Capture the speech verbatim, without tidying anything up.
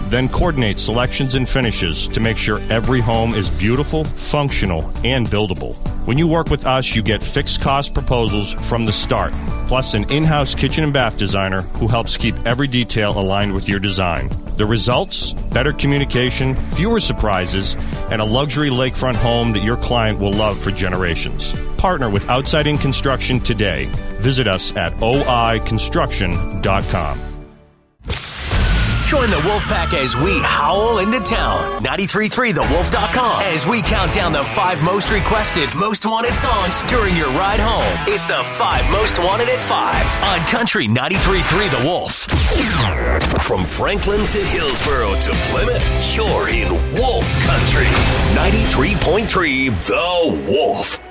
then coordinate selections and finishes to make sure every home is beautiful, functional, and buildable. When you work with us, you get fixed cost proposals from the start, plus an in-house kitchen and bath designer who helps keep every detail aligned with your design. The results? Better communication, fewer surprises, and a luxury lakefront home that your client will love for generations. Partner with Outside In Construction today. Visit us at O I construction dot com. Join the Wolfpack as we howl into town. ninety-three point three the wolf dot com as we count down the five most requested, most wanted songs during your ride home. It's the five most wanted at five on Country ninety-three point three The Wolf. From Franklin to Hillsboro to Plymouth, you're in Wolf Country. ninety-three point three The Wolf.